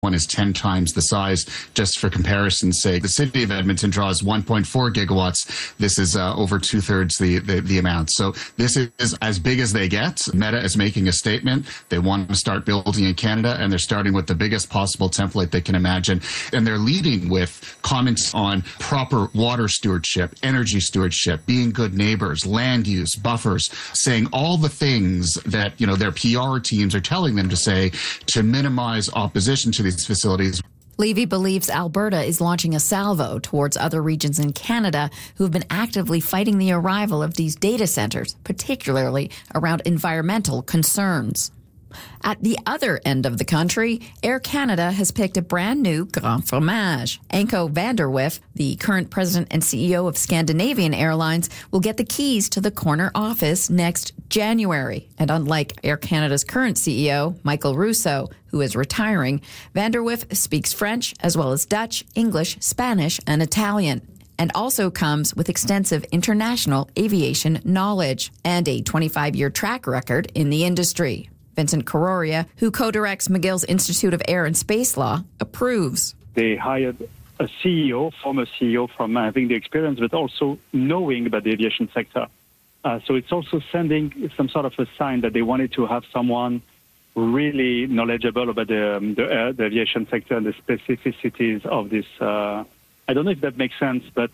one is 10 times the size. Just for comparison's sake, the city of Edmonton draws 1.4 gigawatts. This is over two-thirds the amount. So this is as big as they get. Meta is making a statement. They want to start building in Canada, and they're starting with the biggest possible template they can imagine. And they're leading with comments on proper water stewardship, energy stewardship, being good neighbors, land use, buffers, saying all the things that, their PR teams are telling them to say to minimize opposition to these facilities. Levy believes Alberta is launching a salvo towards other regions in Canada who have been actively fighting the arrival of these data centers, particularly around environmental concerns. At the other end of the country, Air Canada has picked a brand new Grand Fromage. Anko van der Werff, the current president and CEO of Scandinavian Airlines, will get the keys to the corner office next January. And unlike Air Canada's current CEO, Michael Russo, who is retiring, van der Werff speaks French as well as Dutch, English, Spanish, and Italian, and also comes with extensive international aviation knowledge and a 25-year track record in the industry. Vincent Caroria, who co-directs McGill's Institute of Air and Space Law, approves. They hired a former CEO from having the experience, but also knowing about the aviation sector. So it's also sending some sort of a sign that they wanted to have someone really knowledgeable about the aviation sector and the specificities of this. I don't know if that makes sense, but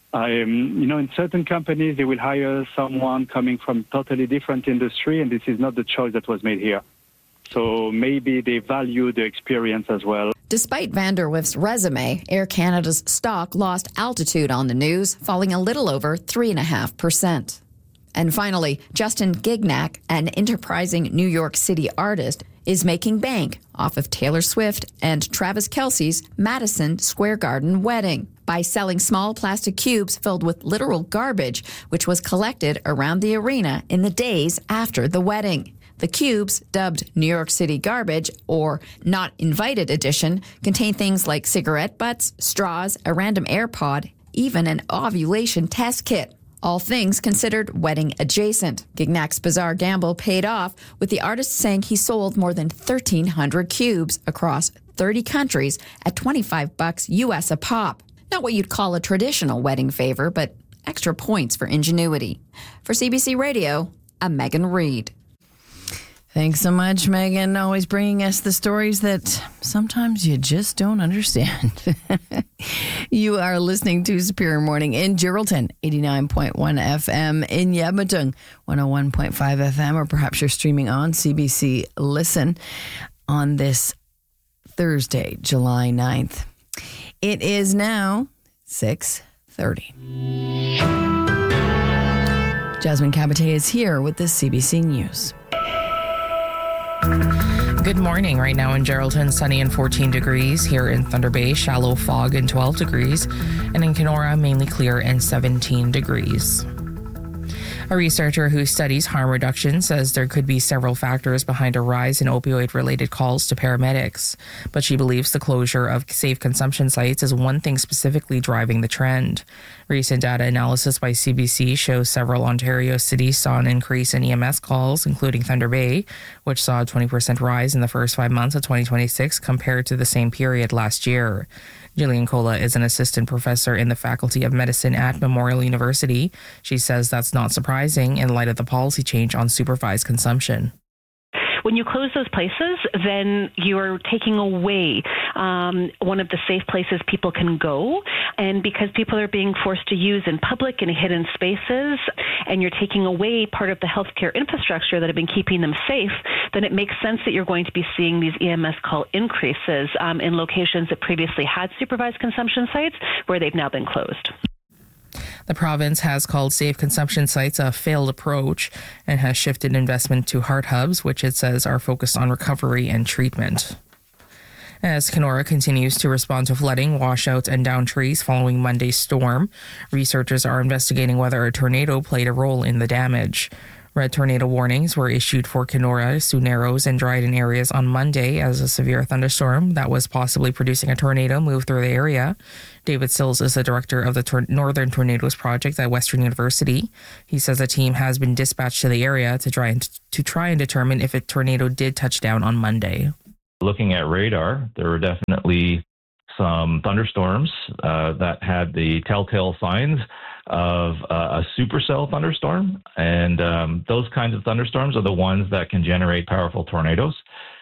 in certain companies, they will hire someone coming from totally different industry, and this is not the choice that was made here. So maybe they value the experience as well. Despite van der Werff's resume, Air Canada's stock lost altitude on the news, falling a little over 3.5%. And finally, Justin Gignac, an enterprising New York City artist, is making bank off of Taylor Swift and Travis Kelce's Madison Square Garden wedding by selling small plastic cubes filled with literal garbage, which was collected around the arena in the days after the wedding. The cubes, dubbed New York City Garbage or Not Invited Edition, contain things like cigarette butts, straws, a random AirPod, even an ovulation test kit. All things considered wedding adjacent. Gignac's bizarre gamble paid off, with the artist saying he sold more than 1,300 cubes across 30 countries at $25 US a pop. Not what you'd call a traditional wedding favor, but extra points for ingenuity. For CBC Radio, I'm Megan Reid. Thanks so much, Megan. Always bringing us the stories that sometimes you just don't understand. You are listening to Superior Morning in Geraldton, 89.1 FM, in Yabadung, 101.5 FM, or perhaps you're streaming on CBC Listen on this Thursday, July 9th. It is now 6:30. Jasmine Cabotay is here with the CBC News. Good morning. Right now in Geraldton, sunny and 14 degrees. Here in Thunder Bay, shallow fog and 12 degrees. And in Kenora, mainly clear and 17 degrees. A researcher who studies harm reduction says there could be several factors behind a rise in opioid-related calls to paramedics, but she believes the closure of safe consumption sites is one thing specifically driving the trend. Recent data analysis by CBC shows several Ontario cities saw an increase in EMS calls, including Thunder Bay, which saw a 20% rise in the first 5 months of 2026 compared to the same period last year. Jillian Kola is an assistant professor in the Faculty of Medicine at Memorial University. She says that's not surprising in light of the policy change on supervised consumption. When you close those places, then you're taking away one of the safe places people can go. And because people are being forced to use in public and hidden spaces, and you're taking away part of the healthcare infrastructure that have been keeping them safe, then it makes sense that you're going to be seeing these EMS call increases in locations that previously had supervised consumption sites where they've now been closed. The province has called safe consumption sites a failed approach and has shifted investment to heart hubs, which it says are focused on recovery and treatment. As Kenora continues to respond to flooding, washouts, and downed trees following Monday's storm, researchers are investigating whether a tornado played a role in the damage. Red tornado warnings were issued for Kenora, Sioux Narrows, and Dryden areas on Monday as a severe thunderstorm that was possibly producing a tornado moved through the area. David Sills is the director of the Northern Tornadoes Project at Western University. He says a team has been dispatched to the area to try and determine if a tornado did touch down on Monday. Looking at radar, there were definitely some thunderstorms that had the telltale signs of a supercell thunderstorm. And those kinds of thunderstorms are the ones that can generate powerful tornadoes.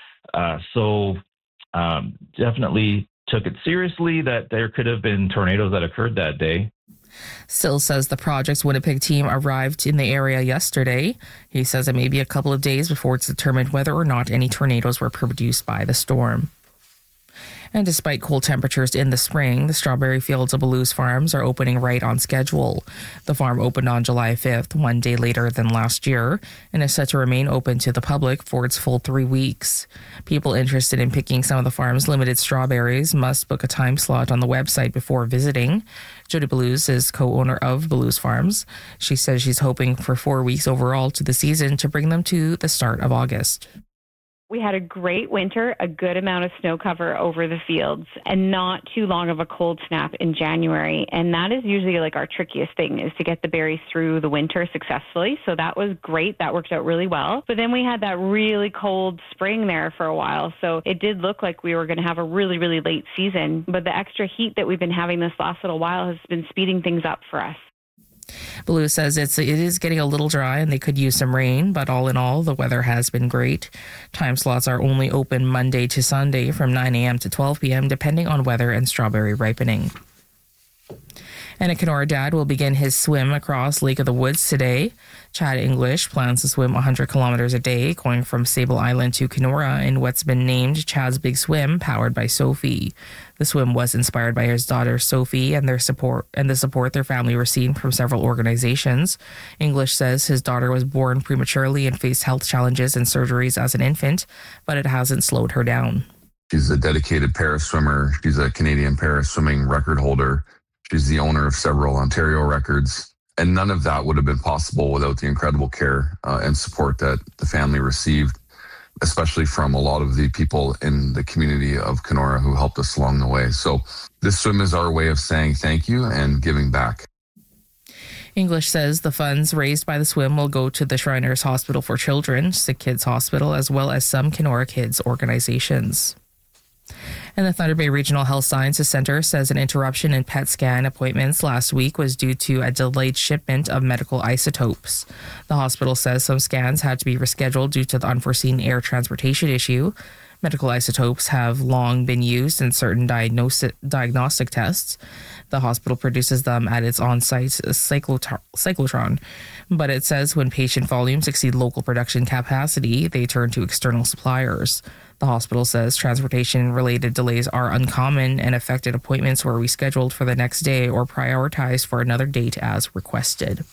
So definitely took it seriously that there could have been tornadoes that occurred that day. Still says the project's Winnipeg team arrived in the area yesterday. He says it may be a couple of days before it's determined whether or not any tornadoes were produced by the storm. And despite cold temperatures in the spring, the strawberry fields of Belews Farms are opening right on schedule. The farm opened on July 5th, one day later than last year, and is set to remain open to the public for its full 3 weeks. People interested in picking some of the farm's limited strawberries must book a time slot on the website before visiting. Jody Belews is co-owner of Belews Farms. She says she's hoping for 4 weeks overall to the season to bring them to the start of August. We had a great winter, a good amount of snow cover over the fields, and not too long of a cold snap in January. And that is usually like our trickiest thing, is to get the berries through the winter successfully. So that was great. That worked out really well. But then we had that really cold spring there for a while. So it did look like we were going to have a really, really late season. But the extra heat that we've been having this last little while has been speeding things up for us. Belews says it is getting a little dry and they could use some rain, but all in all, the weather has been great. Time slots are only open Monday to Sunday from 9 a.m. to 12 p.m., depending on weather and strawberry ripening. And a Kenora dad will begin his swim across Lake of the Woods today. Chad English plans to swim 100 kilometers a day, going from Sable Island to Kenora in what's been named Chad's Big Swim, powered by Sophie. The swim was inspired by his daughter Sophie and the support their family received from several organizations. English says his daughter was born prematurely and faced health challenges and surgeries as an infant, but it hasn't slowed her down. She's a dedicated Paris swimmer. She's a Canadian Paris swimming record holder. She's the owner of several Ontario records. And none of that would have been possible without the incredible care and support that the family received, especially from a lot of the people in the community of Kenora who helped us along the way. So this swim is our way of saying thank you and giving back. English says the funds raised by the swim will go to the Shriners Hospital for Children, Sick Kids Hospital, as well as some Kenora Kids organizations. And the Thunder Bay Regional Health Sciences Center says an interruption in PET scan appointments last week was due to a delayed shipment of medical isotopes. The hospital says some scans had to be rescheduled due to the unforeseen air transportation issue. Medical isotopes have long been used in certain diagnostic tests. The hospital produces them at its on-site cyclotron. But it says when patient volumes exceed local production capacity, they turn to external suppliers. The hospital says transportation-related delays are uncommon and affected appointments were rescheduled for the next day or prioritized for another date as requested.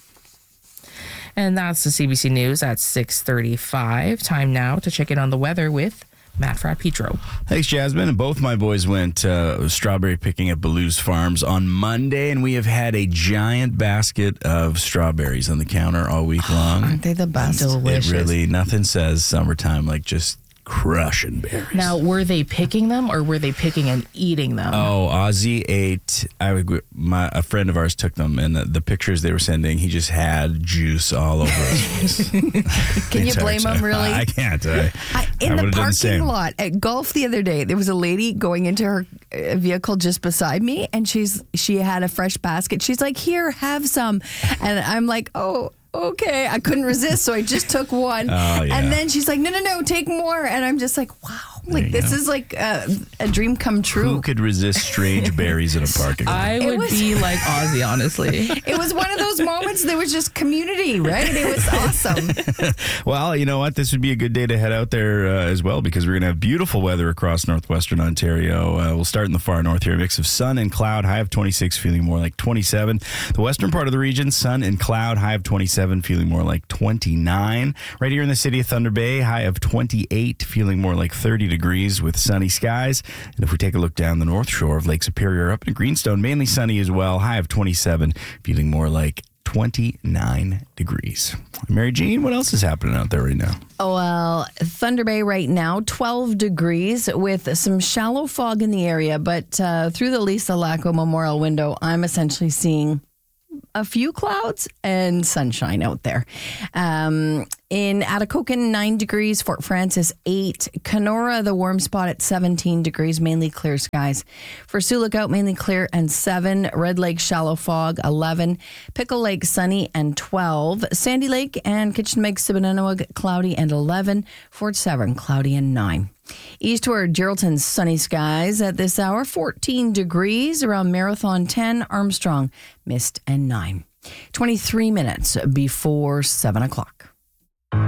And that's the CBC News at 6:35. Time now to check in on the weather with Matt Fratt-Petro. Thanks, Jasmine. And both my boys went strawberry picking at Belews Farms on Monday, and we have had a giant basket of strawberries on the counter all week long. Aren't they the best? Delicious. It really, nothing says summertime like just crushing berries. Now, were they picking them or were they picking and eating them? Oh, Ozzy ate. A friend of ours took them, and the pictures they were sending, he just had juice all over his face. Can you blame him, really? I can't. In the parking lot at golf the other day, there was a lady going into her vehicle just beside me, and she had a fresh basket. She's like, "Here, have some," and I'm like, "Oh." Okay, I couldn't resist, so I just took one. Oh, yeah. And then she's like, no, take more. And I'm just like, wow, this is like a dream come true. Who could resist strange berries in a parking lot? I would be like Ozzy, honestly. It was one of those moments, there was just community, right? It was awesome. Well, you know what? This would be a good day to head out there as well, because we're going to have beautiful weather across northwestern Ontario. We'll start in the far north here, a mix of sun and cloud, high of 26, feeling more like 27. The western part of the region, sun and cloud, high of 27, feeling more like 29. Right here in the city of Thunder Bay, high of 28, feeling more like 30 degrees with sunny skies. And if we take a look down the north shore of Lake Superior up in Greenstone, mainly sunny as well, high of 27, feeling more like 29 degrees. Mary Jean, what else is happening out there right now? Oh, well, Thunder Bay right now, 12 degrees with some shallow fog in the area. But through the Lisa Lacko Memorial window, I'm essentially seeing a few clouds and sunshine out there. In Atikokan, 9 degrees. Fort Frances, 8. Kenora, the warm spot at 17 degrees, mainly clear skies. For Sioux Lookout, mainly clear and 7. Red Lake, shallow fog, 11. Pickle Lake, sunny and 12. Sandy Lake and Kitchen Meg, Sibonanoag, cloudy and 11. Fort Severn, cloudy and 9. Eastward, Geraldton, sunny skies at this hour, 14 degrees. Around Marathon, 10. Armstrong, mist and 9. 23 minutes before 7 o'clock.